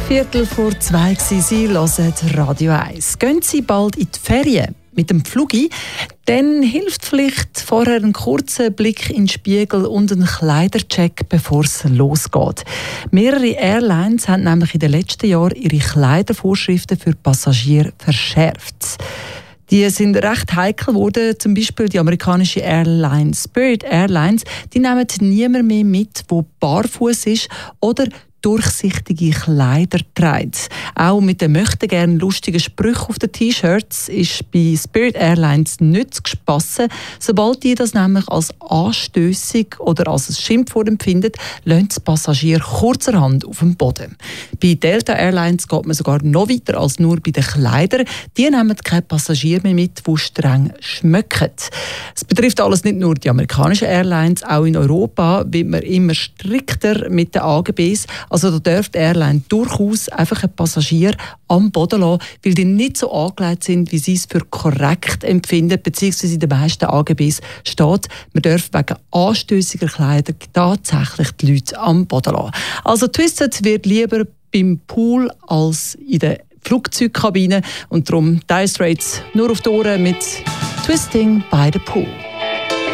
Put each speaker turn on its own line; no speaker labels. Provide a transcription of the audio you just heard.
1:15 Sie hören Radio 1. Gehen Sie bald in die Ferien mit dem Flugi? Dann hilft vielleicht vorher ein kurzer Blick in den Spiegel und ein Kleidercheck, bevor es losgeht. Mehrere Airlines haben nämlich in den letzten Jahren ihre Kleidervorschriften für Passagiere verschärft. Die sind recht heikel geworden. Zum Beispiel die amerikanische Airline Spirit Airlines. Die nehmen niemand mehr mit, der barfuß ist oder durchsichtige Kleider trägt. Auch mit den möchten gerne lustigen Sprüchen auf den T-Shirts ist bei Spirit Airlines nicht zu spassen. Sobald die das nämlich als anstössig oder als ein Schimpfwort empfinden, lassen die Passagiere kurzerhand auf den Boden. Bei Delta Airlines geht man sogar noch weiter als nur bei den Kleidern. Die nehmen keine Passagiere mehr mit, die streng schmecken. Es betrifft alles nicht nur die amerikanischen Airlines, auch in Europa wird man immer strikter mit den AGBs. Also da darf die Airline durchaus einfach einen Passagier am Boden lassen, weil die nicht so angelegt sind, wie sie es für korrekt empfinden, beziehungsweise in den meisten AGBs steht, man darf wegen anstössiger Kleider tatsächlich die Leute am Boden lassen. Also Twisted wird lieber beim Pool als in der Flugzeugkabine und darum Dire Straits nur auf die Ohren mit Twisting by the Pool.